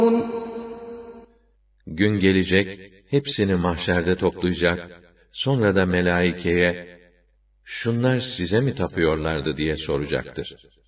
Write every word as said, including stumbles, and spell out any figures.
Gün gelecek, hepsini mahşerde toplayacak, sonra da melaikeye, şunlar size mi tapıyorlardı diye soracaktır.